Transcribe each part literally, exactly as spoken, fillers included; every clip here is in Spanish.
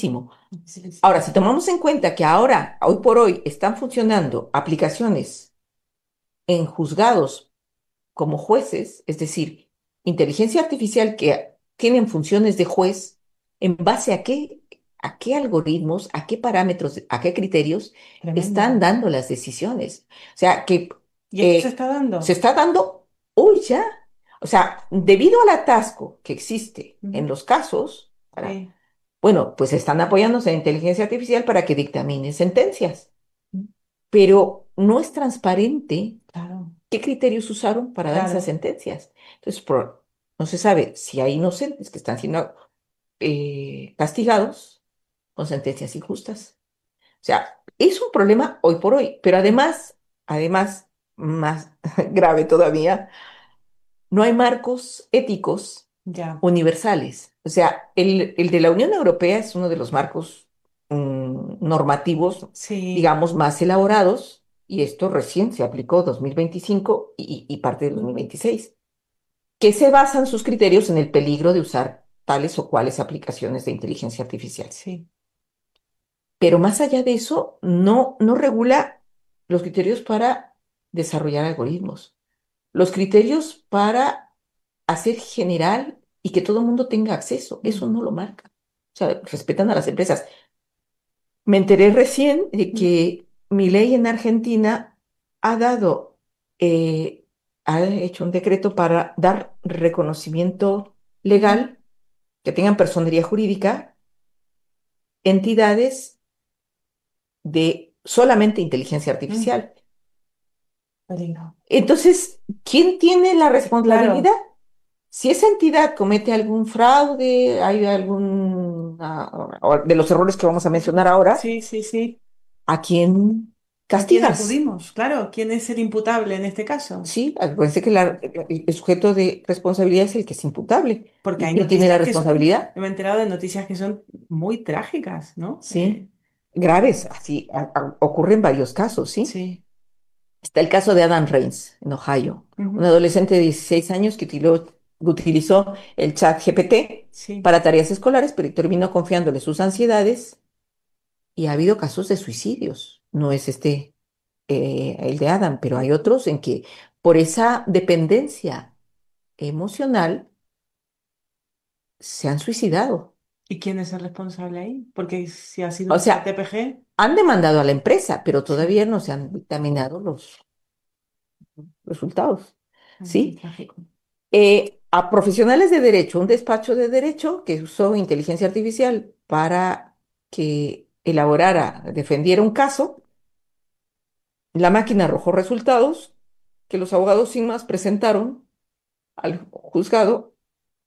dificilísimo. Sí, sí. Ahora, si tomamos en cuenta que ahora, hoy por hoy, están funcionando aplicaciones en juzgados como jueces, es decir, inteligencia artificial que tienen funciones de juez, ¿en base a qué, a qué algoritmos, a qué parámetros, a qué criterios están Tremendo. dando las decisiones? O sea, que ¿Y esto se eh, está se dando? está dando hoy ya. O sea, debido al atasco que existe en Ujú. los casos, para, Sí. bueno, pues están apoyándose en inteligencia artificial para que dictamine sentencias, pero no es transparente Claro, qué criterios usaron para dar esas claro. sentencias. Entonces, pro- no se sabe si hay inocentes que están siendo eh, castigados con sentencias injustas. O sea, es un problema hoy por hoy, pero además, además, más grave todavía, no hay marcos éticos Ya. universales. O sea, el, el de la Unión Europea es uno de los marcos mm, normativos, Sí. digamos, más elaborados, y esto recién se aplicó dos mil veinticinco y, y parte de dos mil veintiséis, que se basan sus criterios en el peligro de usar tales o cuales aplicaciones de inteligencia artificial. Sí. Pero más allá de eso, no, no regula los criterios para desarrollar algoritmos, los criterios para hacer general y que todo el mundo tenga acceso. Eso Mm. no lo marca. O sea, respetan a las empresas. Me enteré recién de Mm. que mi ley en Argentina ha dado, eh, ha hecho un decreto para dar reconocimiento Ujú. legal, que tengan personería jurídica, entidades de solamente inteligencia Mm. artificial. Peligro. Entonces, ¿quién tiene la responsabilidad? Claro. Si esa entidad comete algún fraude, hay algún ah, o de los errores que vamos a mencionar ahora, Sí, sí, sí. ¿a quién ¿A quién castigas? acudimos? Claro, ¿quién es el imputable en este caso? Sí, acuérdense que la- el el sujeto de responsabilidad es el que es imputable. Porque ¿Y hay quién tiene la noticias que son, responsabilidad? me he enterado de noticias que son muy trágicas, ¿no? Sí, Eh, graves, así a- a- ocurren varios casos, ¿sí? sí. Está el caso de Adam Reigns en Ohio, un Ujú. adolescente de dieciséis años que utiló- utilizó el chat G P T Sí. para tareas escolares, pero terminó confiándole sus ansiedades y ha habido casos de suicidios. No es este eh, el de Adam, pero hay otros en que por esa dependencia emocional se han suicidado. ¿Y quién es el responsable ahí? Porque si ha sido O un chat sea, T P G, han demandado a la empresa, pero sí. todavía no se han dictaminado los resultados. Ay, qué ¿Sí? trágico. Eh, a profesionales de derecho, un despacho de derecho que usó inteligencia artificial para que elaborara, defendiera un caso, la máquina arrojó resultados que los abogados sin más presentaron al juzgado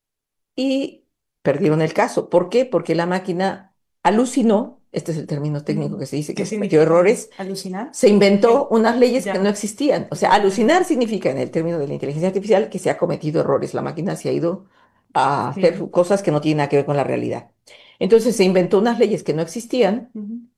y perdieron el caso. ¿Por qué? Porque la máquina alucinó, este es el término técnico Ujú. que se dice ¿Qué que cometió significa errores, alucinar? se inventó Que unas leyes que no ya, existían. O ya sea, lo alucinar entendí. significa en el término de la inteligencia artificial que se ha cometido errores. La máquina se ha ido a hacer Sí. cosas que no tienen nada que ver con la realidad. Entonces se inventó unas leyes que no existían Ujú.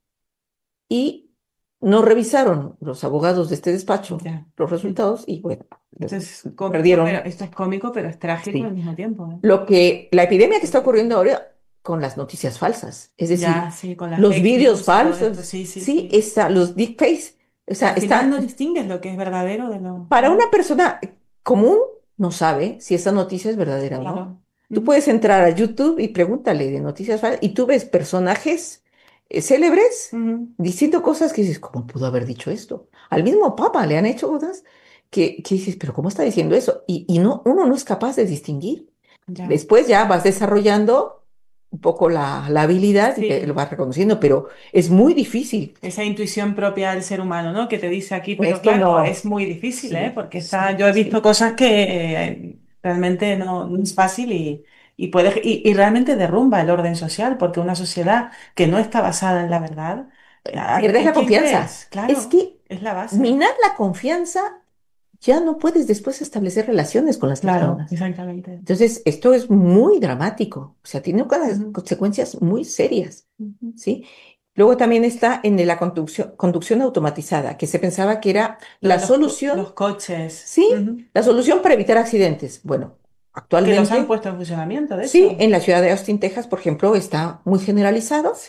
y no revisaron los abogados de este despacho Ya. los Sí. resultados y bueno, Esto es cómico, pero perdieron. esto es cómico, pero es trágico al Sí. mismo tiempo, ¿eh? Lo que, la epidemia que está ocurriendo ahora con las noticias falsas, es Ya, decir, sí, con las los fake vídeos news y todo esto, falsos, sí, sí, sí, sí. está, los deepfakes, o sea, Al final está, no distingues lo que es verdadero de lo, para una ¿no? persona común, no sabe si esa noticia es verdadera o no. Claro. Tú Ujú. puedes entrar a YouTube y pregúntale de noticias falsas y tú ves personajes eh, célebres Ujú. diciendo cosas que dices, ¿cómo pudo haber dicho esto? Al mismo Papa le han hecho cosas que, que dices, pero ¿cómo está diciendo eso? Y, y no, uno no es capaz de distinguir. Ya. Después ya vas desarrollando un poco la, la habilidad y te lo Sí. vas reconociendo, pero es muy difícil. Esa intuición propia del ser humano, ¿no? Que te dice aquí, pero Esto claro, es no, muy difícil, ¿eh? sí, Porque está, yo he visto sí. cosas que eh, realmente no, no es fácil y, y puede, y, y realmente derrumba el orden social, porque una sociedad que no está basada en la verdad, ¿a- Pierdes ¿en la quién crees? confianza. Es Claro, que es la base. minar la confianza ya no puedes después establecer relaciones con las Claro, personas. exactamente. Entonces, esto es muy dramático, o sea, tiene unas Ujú, consecuencias muy serias, ujú. ¿sí? Luego también está en la conducción, conducción automatizada, que se pensaba que era Lo de la los, co- solución, los coches, ¿sí? ujú, La solución para evitar accidentes. Bueno, que los han actualmente, puesto en funcionamiento, de sí, hecho. en la ciudad de Austin, Texas, por ejemplo, está muy generalizado